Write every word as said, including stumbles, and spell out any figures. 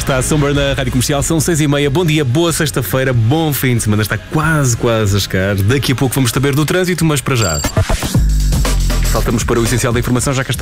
está a Somber na Rádio Comercial, são seis e meia. Bom dia, boa sexta-feira, bom fim de semana. Está quase, quase a chegar. Daqui a pouco vamos saber do trânsito, mas para já saltamos para o essencial da informação, já que está.